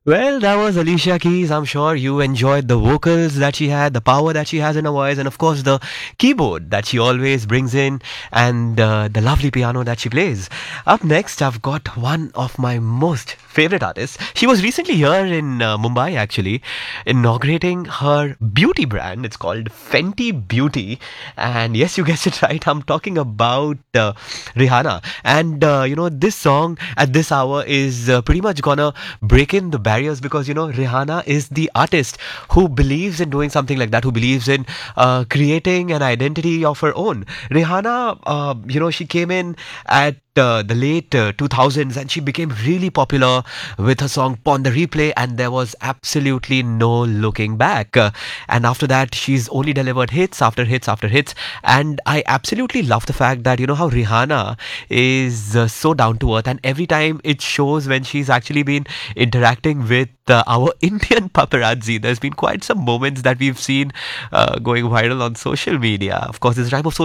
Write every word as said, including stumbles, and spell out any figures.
Well, that was Alicia Keys. I'm sure you enjoyed the vocals that she had, the power that she has in her voice, and of course the keyboard that she always brings in, and uh, the lovely piano that she plays. Up next, I've got one of my most favorite artists. She was recently here in uh, Mumbai, actually, inaugurating her beauty brand. It's called Fenty Beauty, and yes, you guessed it right. I'm talking about uh, Rihanna, and uh, you know this song at this hour is uh, pretty much gonna break in the barriers because you know Rihanna is the artist who believes in doing something like that, who believes in uh, creating an identity of her own. Rihanna, uh, you know, she came in at uh, the late uh, two thousands and she became really popular with her song Pon the Replay, and there was absolutely no looking back. Uh, and after that, she's only delivered hits after hits after hits. And I absolutely love the fact that, you know, how Rihanna is uh, so down to earth, and every time it shows when she's actually been interacting with uh, our Indian paparazzi. There's been quite some moments that we've seen uh, going viral on social media. Of course, this time of social